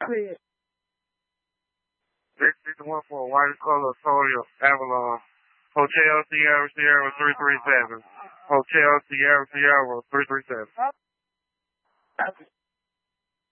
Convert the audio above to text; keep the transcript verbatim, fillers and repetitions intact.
Clear. This is the one for White Color, Toya, Avalon. Hotel Sierra Sierra three three seven. Hotel Sierra Sierra three three seven.